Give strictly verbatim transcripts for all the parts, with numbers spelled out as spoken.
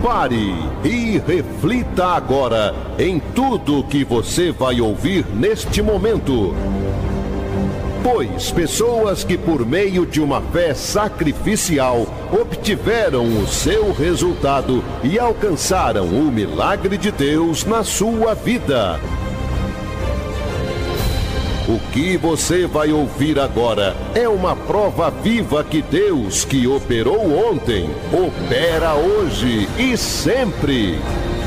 Pare e reflita agora em tudo que você vai ouvir neste momento. Pois pessoas que por meio de uma fé sacrificial obtiveram o seu resultado e alcançaram o milagre de Deus na sua vida. O que você vai ouvir agora é uma prova viva que Deus, que operou ontem, opera hoje e sempre.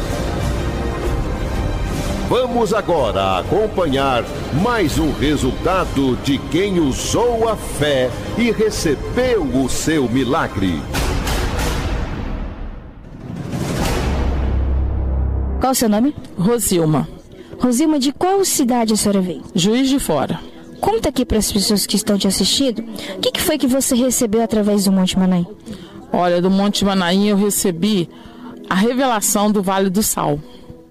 Vamos agora acompanhar mais um resultado de quem usou a fé e recebeu o seu milagre. Qual o seu nome? Rosilma. Rosilma, de qual cidade a senhora veio? Juiz de Fora. Conta aqui para as pessoas que estão te assistindo, o que, que foi que você recebeu através do Monte Manaim? Olha, do Monte Manaim eu recebi a revelação do Vale do Sal.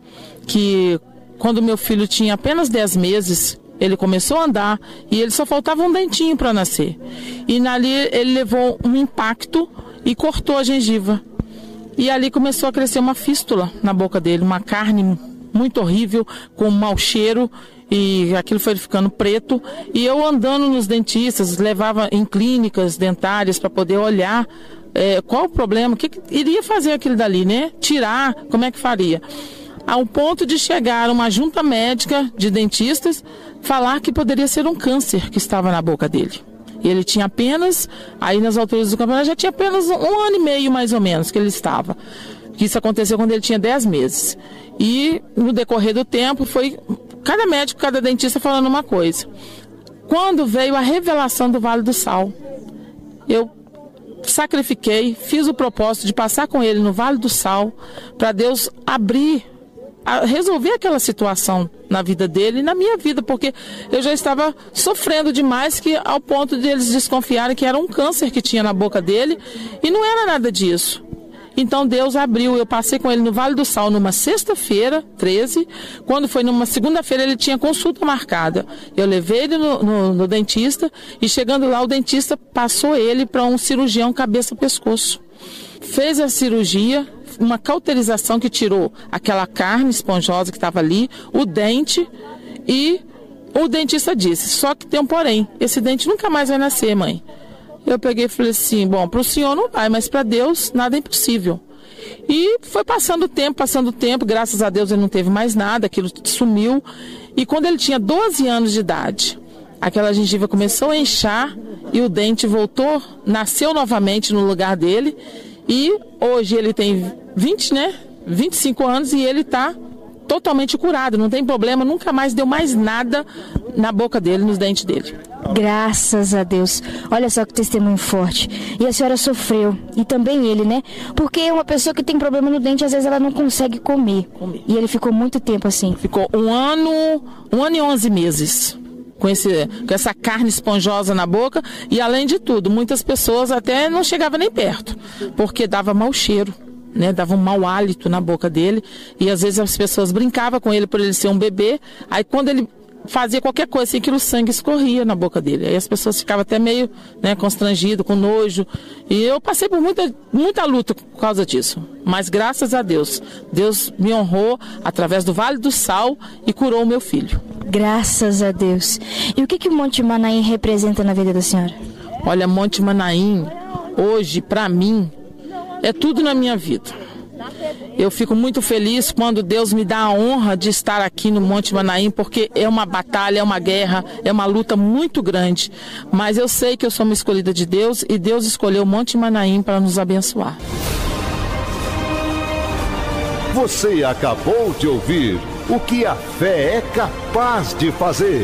Que quando meu filho tinha apenas dez meses, ele começou a andar e ele só faltava um dentinho para nascer. E ali ele levou um impacto e cortou a gengiva. E ali começou a crescer uma fístula na boca dele, uma carne muito horrível, com mau cheiro, e aquilo foi ficando preto. E eu andando nos dentistas, levava em clínicas dentárias para poder olhar é, qual o problema, o que, que iria fazer aquilo dali, né? Tirar, como é que faria? Ao ponto de chegar uma junta médica de dentistas falar que poderia ser um câncer que estava na boca dele. E ele tinha apenas, aí nas alturas do campeonato, já tinha apenas um, um ano e meio mais ou menos que ele estava. Isso aconteceu quando ele tinha dez meses. E no decorrer do tempo foi cada médico, cada dentista falando uma coisa. Quando veio a revelação do Vale do Sal, eu sacrifiquei, fiz o propósito de passar com ele no Vale do Sal para Deus abrir, a resolver aquela situação na vida dele e na minha vida, porque eu já estava sofrendo demais, que ao ponto de eles desconfiarem que era um câncer que tinha na boca dele, e não era nada disso. Então Deus abriu, eu passei com ele no Vale do Sal numa sexta-feira, treze, quando foi numa segunda-feira ele tinha consulta marcada. Eu levei ele no, no, no dentista e chegando lá o dentista passou ele para um cirurgião cabeça-pescoço. Fez a cirurgia, uma cauterização que tirou aquela carne esponjosa que estava ali, o dente, e o dentista disse, só que tem um porém, esse dente nunca mais vai nascer, mãe. Eu peguei e falei assim, bom, para o senhor não vai, mas para Deus nada é impossível. E foi passando o tempo, passando o tempo, graças a Deus ele não teve mais nada, aquilo sumiu. E quando ele tinha doze anos de idade, aquela gengiva começou a inchar e o dente voltou, nasceu novamente no lugar dele. E hoje ele tem vinte, né, vinte e cinco anos e ele está totalmente curado, não tem problema, nunca mais deu mais nada na boca dele, nos dentes dele. Graças a Deus. Olha só que testemunho forte. E a senhora sofreu, e também ele, né? Porque uma pessoa que tem problema no dente, às vezes ela não consegue comer. comer. E ele ficou muito tempo assim. Ficou um ano, um ano e onze meses. Com, esse, com essa carne esponjosa na boca, e além de tudo, muitas pessoas até não chegavam nem perto, porque dava mau cheiro, né? Dava um mau hálito na boca dele, e às vezes as pessoas brincavam com ele por ele ser um bebê, aí quando ele fazia qualquer coisa assim, que o sangue escorria na boca dele, aí as pessoas ficavam até meio, né, constrangidas, com nojo, e eu passei por muita, muita luta por causa disso, mas graças a Deus, Deus me honrou através do Vale do Sal e curou o meu filho. Graças a Deus. E o que, que o Monte Manaim representa na vida da senhora? Olha, Monte Manaim, hoje, para mim, é tudo na minha vida. Eu fico muito feliz quando Deus me dá a honra de estar aqui no Monte Manaim, porque é uma batalha, é uma guerra, é uma luta muito grande. Mas eu sei que eu sou uma escolhida de Deus e Deus escolheu o Monte Manaim para nos abençoar. Você acabou de ouvir o que a fé é capaz de fazer.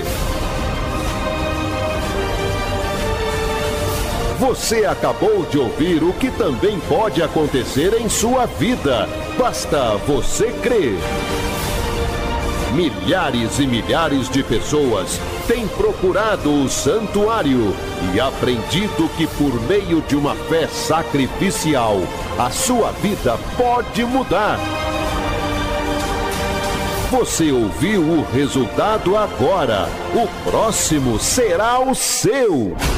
Você acabou de ouvir o que também pode acontecer em sua vida. Basta você crer. Milhares e milhares de pessoas têm procurado o santuário e aprendido que por meio de uma fé sacrificial, a sua vida pode mudar. Você ouviu o resultado agora. O próximo será o seu.